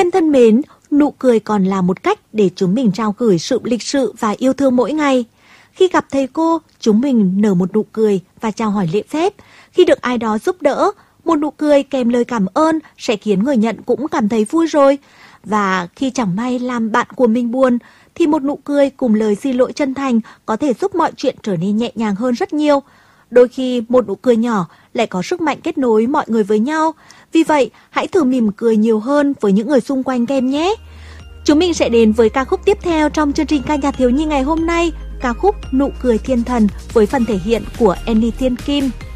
Các em thân mến, nụ cười còn là một cách để chúng mình trao gửi sự lịch sự và yêu thương mỗi ngày. Khi gặp thầy cô, chúng mình nở một nụ cười và chào hỏi lễ phép. Khi được ai đó giúp đỡ, một nụ cười kèm lời cảm ơn sẽ khiến người nhận cũng cảm thấy vui rồi. Và khi chẳng may làm bạn của mình buồn, thì một nụ cười cùng lời xin lỗi chân thành có thể giúp mọi chuyện trở nên nhẹ nhàng hơn rất nhiều. Đôi khi một nụ cười nhỏ lại có sức mạnh kết nối mọi người với nhau. Vì vậy, hãy thử mỉm cười nhiều hơn với những người xung quanh các em nhé. Chúng mình sẽ đến với ca khúc tiếp theo trong chương trình ca nhạc thiếu nhi ngày hôm nay, ca khúc Nụ cười thiên thần với phần thể hiện của Annie Thiên Kim.